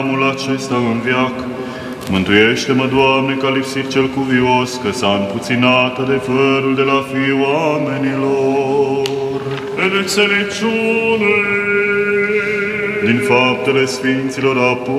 omul acesta în veac. Mântuiește-mă, Doamne, ca lipsit cel cuvios, că s-a împuținat adevărul de la fiul oamenilor. Înțelepciune! Din faptele Sfinților Apostoli,